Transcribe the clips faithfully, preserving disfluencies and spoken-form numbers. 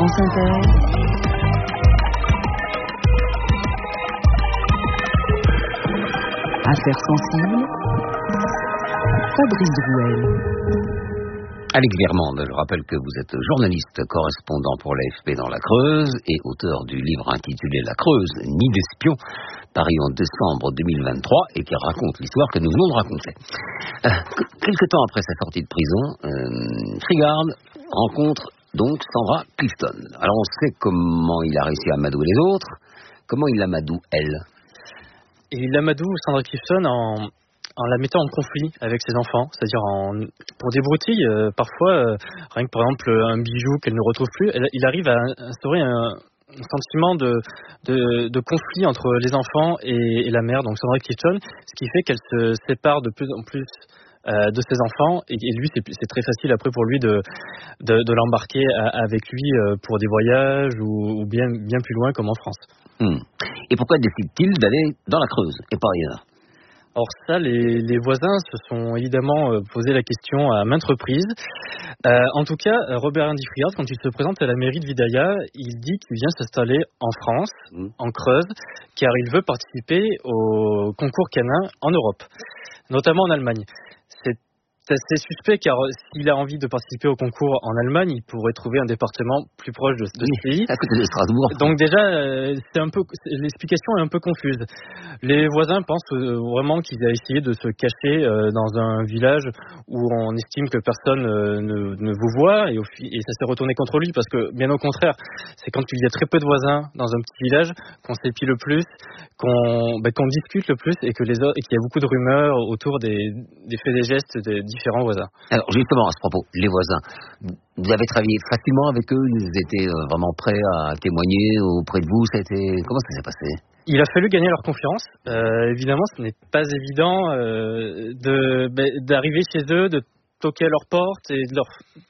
France Inter, Affaires sensibles, Fabrice Drouel. Alex Viermande, je rappelle que vous êtes journaliste correspondant pour l'A F P dans la Creuse et auteur du livre intitulé La Creuse, Nid d'espions, paru en décembre deux mille vingt-trois et qui raconte l'histoire que nous venons de raconter. Euh, quelque temps après sa sortie de prison, euh, Frigard rencontre donc Sandra Clifton. Alors on sait comment il a réussi à amadouer les autres, comment il l'amadoue elle. Et il amadoue Sandra Clifton en... en la mettant en conflit avec ses enfants, c'est-à-dire en, pour des broutilles, euh, parfois, euh, rien que par exemple un bijou qu'elle ne retrouve plus, elle, il arrive à instaurer un, un sentiment de, de, de conflit entre les enfants et, et la mère, donc Sandra Clifton, ce qui fait qu'elle se sépare de plus en plus euh, de ses enfants, et, et lui, c'est, c'est très facile après pour lui de, de, de l'embarquer à, avec lui euh, pour des voyages ou, ou bien, bien plus loin comme en France. Hum. Et pourquoi décide-t-il d'aller dans la Creuse et pas ailleurs ? Or ça, les, les voisins se sont évidemment euh, posé la question à maintes reprises. Euh, en tout cas, Robert Andy Frigard, quand il se présente à la mairie de Vidaïa, il dit qu'il vient s'installer en France, mmh. en Creuse, car il veut participer au concours canin en Europe, notamment en Allemagne. C'est assez suspect car s'il a envie de participer au concours en Allemagne, il pourrait trouver un département plus proche de, de ce pays. À côté de Strasbourg. Donc déjà, c'est un peu, l'explication est un peu confuse. Les voisins pensent vraiment qu'il a essayé de se cacher dans un village où on estime que personne ne, ne vous voit et, au, et ça s'est retourné contre lui parce que bien au contraire, c'est quand il y a très peu de voisins dans un petit village qu'on s'épie le plus, qu'on, ben, qu'on discute le plus et que les autres, et qu'il y a beaucoup de rumeurs autour des, des faits et des gestes des différents voisins. Alors justement à ce propos, les voisins, vous avez travaillé facilement avec eux, ils étaient vraiment prêts à témoigner auprès de vous, ça a été... comment ça s'est passé ? Il a fallu gagner leur confiance. Euh, évidemment, ce n'est pas évident euh, de, bah, d'arriver chez eux, de toquer à leur porte et de leur,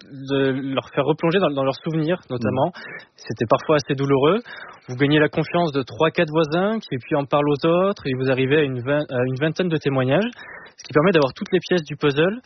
de leur faire replonger dans, dans leurs souvenirs, notamment. Mmh. C'était parfois assez douloureux. Vous gagnez la confiance de trois quatre voisins qui puis en parlent aux autres et vous arrivez à une, vingt, à une vingtaine de témoignages, ce qui permet d'avoir toutes les pièces du puzzle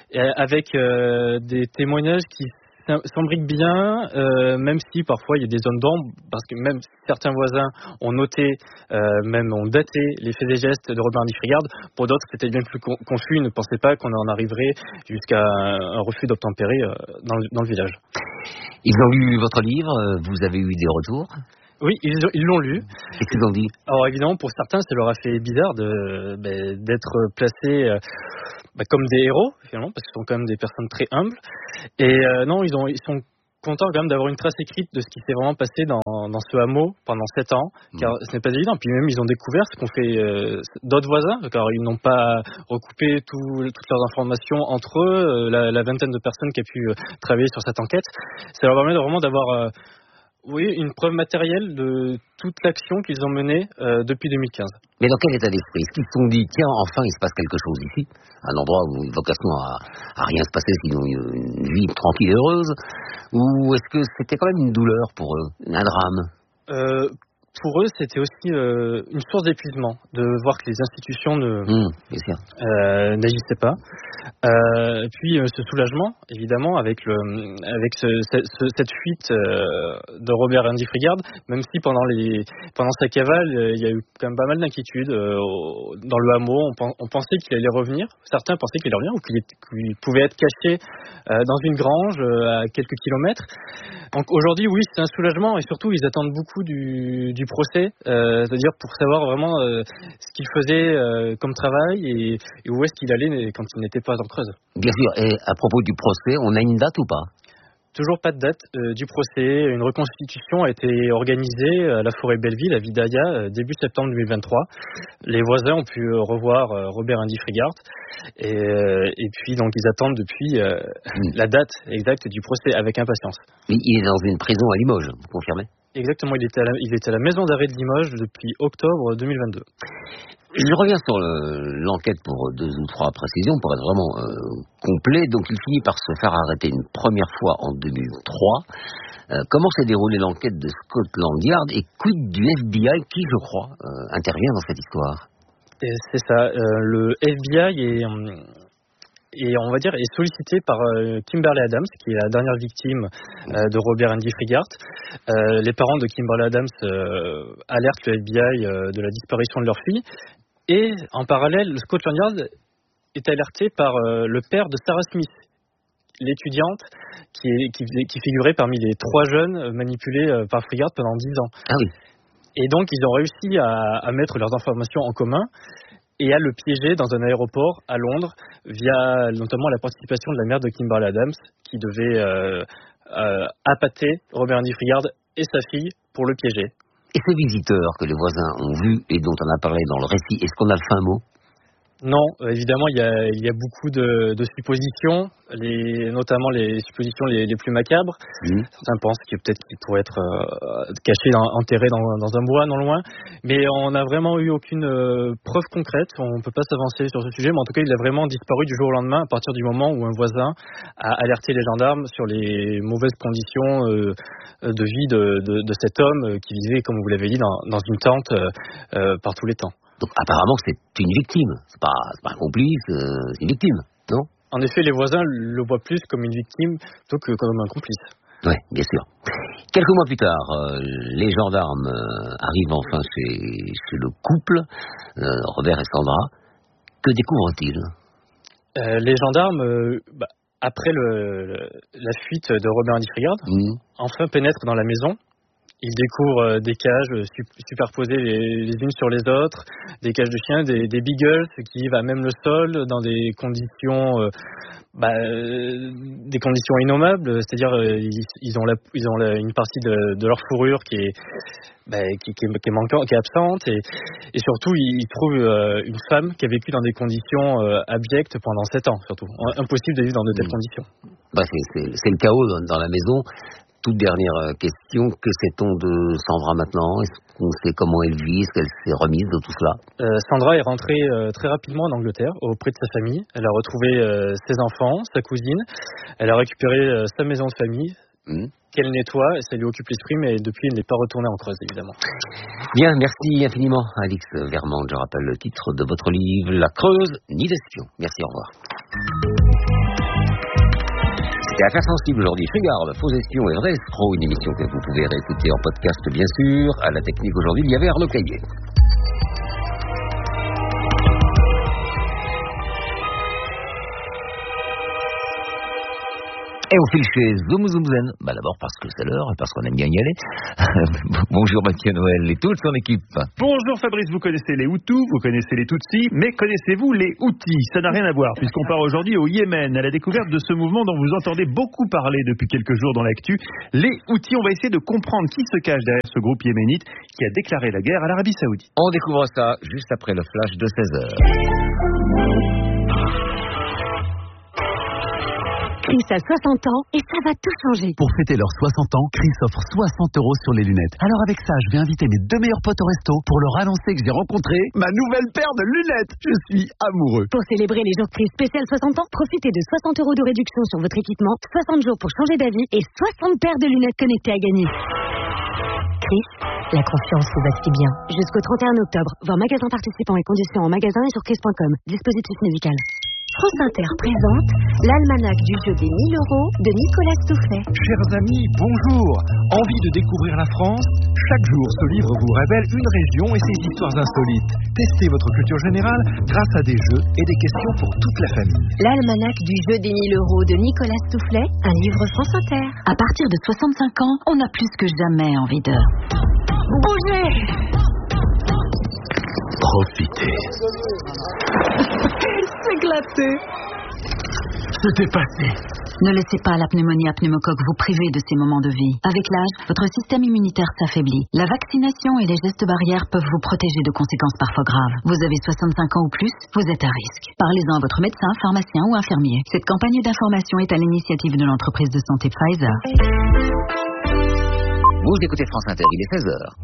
avec euh, des témoignages qui s'embriquent bien, euh, même si parfois il y a des zones d'ombre, parce que même certains voisins ont noté, euh, même ont daté les faits et gestes de Robert Andy Frigard. Pour d'autres, c'était bien plus confus, ils ne pensaient pas qu'on en arriverait jusqu'à un refus d'obtempérer euh, dans, le, dans le village. Ils ont lu votre livre, vous avez eu des retours ? Oui, ils, ils l'ont lu. Qu'est-ce qu'ils ont dit ? Alors évidemment, pour certains, ça leur a fait bizarre de, bah, d'être placés euh, bah, comme des héros, finalement, parce qu'ils sont quand même des personnes très humbles. Et euh, non, ils, ont, ils sont contents quand même d'avoir une trace écrite de ce qui s'est vraiment passé dans, dans ce hameau pendant sept ans, car mmh. ce n'est pas évident. Puis même, ils ont découvert ce qu'ont fait euh, d'autres voisins, car ils n'ont pas recoupé tout, toutes leurs informations entre eux, euh, la, la vingtaine de personnes qui a pu euh, travailler sur cette enquête. Ça leur permet vraiment d'avoir... Euh, Oui, une preuve matérielle de toute l'action qu'ils ont menée euh, depuis deux mille quinze. Mais dans quel état d'esprit ? Est-ce qu'ils se sont dit, tiens, enfin, il se passe quelque chose ici ? Un endroit où une vocation à, à rien se passer, sinon une vie tranquille et heureuse ? Ou est-ce que c'était quand même une douleur pour eux, un drame ? euh, Pour eux, c'était aussi euh, une source d'épuisement de voir que les institutions ne, mmh, bien sûr. Euh, n'agissaient pas. Euh, puis euh, ce soulagement, évidemment, avec, le, avec ce, ce, cette fuite euh, de Robert Andy Frigard, même si pendant, les, pendant sa cavale, euh, il y a eu quand même pas mal d'inquiétudes euh, dans le hameau. On, pen, on pensait qu'il allait revenir, certains pensaient qu'il allait revenir, ou qu'il, qu'il pouvait être caché euh, dans une grange euh, à quelques kilomètres. Donc aujourd'hui, oui, c'est un soulagement, et surtout, ils attendent beaucoup du, du procès, euh, c'est-à-dire pour savoir vraiment euh, ce qu'il faisait euh, comme travail et, et où est-ce qu'il allait quand il n'était pas en Creuse. Bien sûr, et à propos du procès, on a une date ou pas ? Toujours pas de date euh, du procès. Une reconstitution a été organisée à la forêt Belleville, à Vidaïa, euh, début septembre deux mille vingt-trois. Les voisins ont pu revoir euh, Robert Andy Frigard. Et, euh, et puis, donc, ils attendent depuis euh, mmh. la date exacte du procès avec impatience. Mais il est dans une prison à Limoges, vous confirmez ? Exactement, il était, à la, il était à la maison d'arrêt de Limoges depuis octobre deux mille vingt-deux. Je reviens sur le, l'enquête pour deux ou trois précisions, pour être vraiment euh, complet. Donc il finit par se faire arrêter une première fois en deux mille trois. Euh, comment s'est déroulée l'enquête de Scotland Yard et quid du F B I qui, je crois, euh, intervient dans cette histoire ? Et c'est ça, euh, le F B I est... Hum, et on va dire est sollicité par euh, Kimberly Adams, qui est la dernière victime euh, de Robert Andy Fregart. Euh, les parents de Kimberly Adams euh, alertent le F B I euh, de la disparition de leur fille, et en parallèle, Scotland Yard est alerté par euh, le père de Sarah Smith, l'étudiante qui, est, qui, qui figurait parmi les trois jeunes manipulés euh, par Fregart pendant dix ans. Ah oui. Et donc, ils ont réussi à, à mettre leurs informations en commun et à le piéger dans un aéroport à Londres via notamment la participation de la mère de Kimberly Adams qui devait euh, euh, appâter Robert Andy Fregart et sa fille pour le piéger. Et ces visiteurs que les voisins ont vus et dont on a parlé dans le récit, est-ce qu'on a le fin mot ? Non, euh, évidemment, il y a, il y a beaucoup de, de suppositions, les, notamment les suppositions les, les plus macabres. Mmh. Certains pensent qu'il peut-être qu'il pourrait être euh, caché, dans, enterré dans, dans un bois non loin. Mais on n'a vraiment eu aucune euh, preuve concrète. On ne peut pas s'avancer sur ce sujet. Mais en tout cas, il a vraiment disparu du jour au lendemain à partir du moment où un voisin a alerté les gendarmes sur les mauvaises conditions euh, de vie de, de, de cet homme qui vivait, comme vous l'avez dit, dans, dans une tente euh, euh, par tous les temps. Donc apparemment c'est une victime, c'est pas, c'est pas un complice, euh, c'est une victime, non ? En effet, les voisins le voient plus comme une victime plutôt que comme un complice. Oui, bien sûr. Quelques mois plus tard, euh, les gendarmes euh, arrivent enfin chez, chez le couple, euh, Robert et Sandra. Que découvrent-ils ? euh, Les gendarmes, euh, bah, après le, le, la fuite de Robert Andy Fregart, mmh. enfin pénètrent dans la maison. Ils découvrent des cages superposées les, les unes sur les autres, des cages de chiens, des, des beagles qui vivent à même le sol dans des conditions, euh, bah, des conditions innommables. C'est-à-dire euh, ils, ils ont, la, ils ont la, une partie de, de leur fourrure qui est, bah, qui, qui, est, qui est manquante, qui est absente, et, et surtout ils trouvent euh, une femme qui a vécu dans des conditions euh, abjectes pendant sept ans, surtout. Impossible de vivre dans de telles mmh. conditions. Bah, c'est, c'est, c'est le chaos dans, dans la maison. Toute dernière question, que sait-on de Sandra maintenant ? Est-ce qu'on sait comment elle vit ? Est-ce qu'elle s'est remise de tout cela ? euh, Sandra est rentrée euh, très rapidement en Angleterre, auprès de sa famille. Elle a retrouvé euh, ses enfants, sa cousine. Elle a récupéré euh, sa maison de famille, mmh. qu'elle nettoie, et ça lui occupe l'esprit, mais depuis, elle n'est pas retournée en Creuse, évidemment. Bien, merci infiniment, Alix Vermande. Je rappelle le titre de votre livre, La Creuse, ni d'espion. Merci, au revoir. C'était Affaires sensibles aujourd'hui. Fregart, faux espion et vrai escroc, une émission que vous pouvez réécouter en podcast bien sûr. À la technique aujourd'hui, il y avait Arnaud Caillé. Et on file chez Zoom Zoom Zen. Bah d'abord parce que c'est l'heure et parce qu'on aime bien y aller. Bonjour Mathieu Noël et toute son équipe. Bonjour Fabrice, vous connaissez les Hutus, vous connaissez les Tutsis, mais connaissez-vous les Houthis ? Ça n'a rien à voir puisqu'on part aujourd'hui au Yémen à la découverte de ce mouvement dont vous entendez beaucoup parler depuis quelques jours dans l'actu. Les Houthis, on va essayer de comprendre qui se cache derrière ce groupe yéménite qui a déclaré la guerre à l'Arabie Saoudite. On découvre ça juste après le flash de seize heures. Chris a soixante ans et ça va tout changer. Pour fêter leurs soixante ans, Chris offre soixante euros sur les lunettes. Alors avec ça, je vais inviter mes deux meilleurs potes au resto pour leur annoncer que j'ai rencontré ma nouvelle paire de lunettes. Je suis amoureux. Pour célébrer les jours Chris spécial soixante ans, profitez de soixante euros de réduction sur votre équipement, soixante jours pour changer d'avis et soixante paires de lunettes connectées à gagner. Chris, la confiance vous va si bien. Jusqu'au trente et un octobre, voir magasin participant et conditions en magasin et sur chris point com. Dispositif médical. France Inter présente l'almanach du jeu des mille euros de Nicolas Stoufflet. Chers amis, bonjour. Envie de découvrir la France ? Chaque jour, ce livre vous révèle une région et ses histoires insolites. Testez votre culture générale grâce à des jeux et des questions pour toute la famille. L'almanach du jeu des mille euros de Nicolas Stoufflet, un livre France Inter. À partir de soixante-cinq ans, on a plus que jamais envie de... bouger. Profitez. S'éclater. Se dépasser. Ne laissez pas la pneumonie à pneumocoque vous priver de ces moments de vie. Avec l'âge, votre système immunitaire s'affaiblit. La vaccination et les gestes barrières peuvent vous protéger de conséquences parfois graves. Vous avez soixante-cinq ans ou plus, vous êtes à risque. Parlez-en à votre médecin, pharmacien ou infirmier. Cette campagne d'information est à l'initiative de l'entreprise de santé Pfizer. Vous écoutez France Inter, il est seize heures.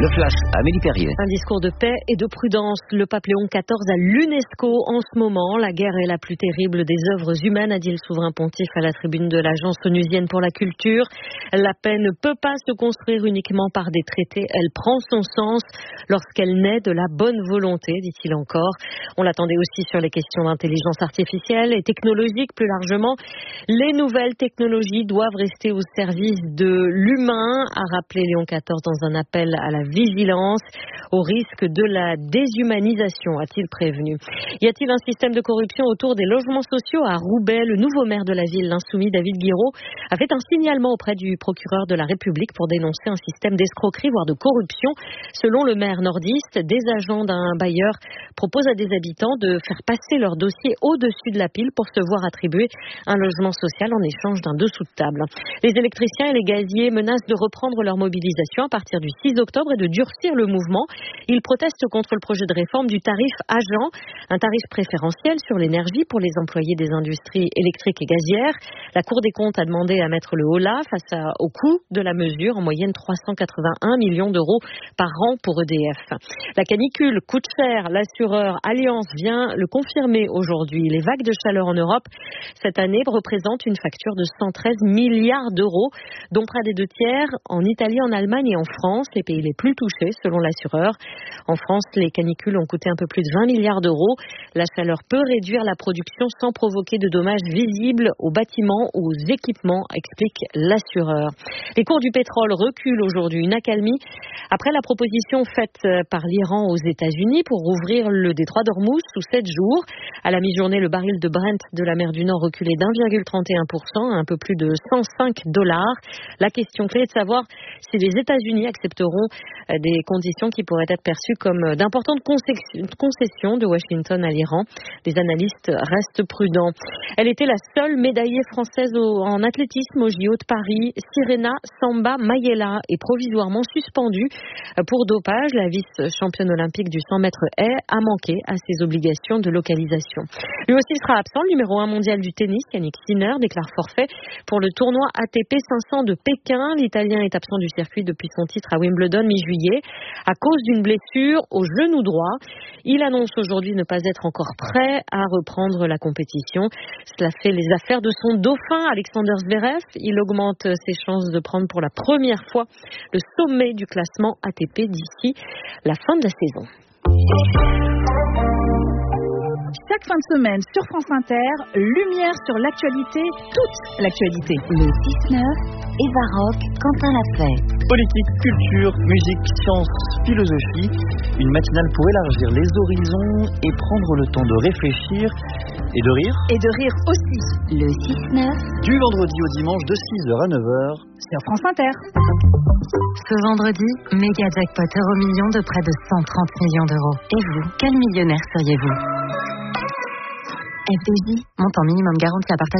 Le flash, Amélie Perrier. Un discours de paix et de prudence. Le pape Léon quatorze à l'UNESCO en ce moment. La guerre est la plus terrible des œuvres humaines, a dit le souverain pontife à la tribune de l'Agence onusienne pour la culture. La paix ne peut pas se construire uniquement par des traités. Elle prend son sens lorsqu'elle naît de la bonne volonté, dit-il encore. On l'attendait aussi sur les questions d'intelligence artificielle et technologique plus largement. Les nouvelles technologies doivent rester au service de l'humain, a rappelé Léon quatorze dans un appel à la vigilance, au risque de la déshumanisation, a-t-il prévenu. Y a-t-il un système de corruption autour des logements sociaux à Roubaix? Le nouveau maire de la ville, l'insoumis David Guiraud, a fait un signalement auprès du procureur de la République pour dénoncer un système d'escroquerie, voire de corruption. Selon le maire nordiste, des agents d'un bailleur proposent à des habitants de faire passer leur dossier au-dessus de la pile pour se voir attribuer un logement social en échange d'un dessous de table. Les électriciens et les gaziers menacent de reprendre leur mobilisation à partir du six octobre et de durcir le mouvement. Ils protestent contre le projet de réforme du tarif agent, un tarif préférentiel sur l'énergie pour les employés des industries électriques et gazières. La Cour des comptes a demandé à mettre le holà face à, au coût de la mesure, en moyenne trois cent quatre-vingt-un millions d'euros par an pour E D F. La canicule coûte cher, l'assureur Allianz vient le confirmer aujourd'hui. Les vagues de chaleur en Europe cette année représentent une facture de cent treize milliards d'euros, dont près des deux tiers en Italie, en Allemagne et en France, les pays les plus touchés selon l'assureur. En France, les canicules ont coûté un peu plus de vingt milliards d'euros. La chaleur peut réduire la production sans provoquer de dommages visibles aux bâtiments ou aux équipements, explique l'assureur. Les cours du pétrole reculent aujourd'hui, une accalmie après la proposition faite par l'Iran aux États-Unis pour rouvrir le détroit d'Ormuz sous sept jours. À la mi-journée, le baril de Brent de la mer du Nord reculait d'un virgule trente et un pour cent à un peu plus de cent cinq dollars. La question clé est de savoir si les États-Unis accepteront des conditions qui pourraient être perçues comme d'importantes concessions de Washington à l'Iran. Les analystes restent prudents. Elle était la seule médaillée française en athlétisme au J O de Paris. Sirena Samba Mayela est provisoirement suspendue pour dopage. La vice-championne olympique du cent mètres haies a manqué à ses obligations de localisation. Lui aussi sera absent. Le numéro un mondial du tennis, Yannick Sinner, déclare forfait pour le tournoi A T P cinq cents de Pékin. L'Italien est absent du circuit depuis son titre à Wimbledon mi-juillet à cause d'une blessure au genou droit. Il annonce aujourd'hui ne pas être encore prêt à reprendre la compétition. Cela fait les affaires de son dauphin, Alexander Zverev. Il augmente ses chances de prendre pour la première fois le sommet du classement A T P d'ici la fin de la saison. Chaque fin de semaine sur France Inter, lumière sur l'actualité, toute l'actualité. Le six neuf, Eva Rock, Quentin Lafay. Politique, culture, musique, science, philosophie. Une matinale pour élargir les horizons et prendre le temps de réfléchir et de rire. Et de rire aussi. Le six neuf. Du vendredi au dimanche de six heures à neuf heures. Sur France Inter. Ce vendredi, méga jackpot euro million de près de cent trente millions d'euros. Et vous, quel millionnaire seriez-vous? F D J, montant minimum garanti à partager.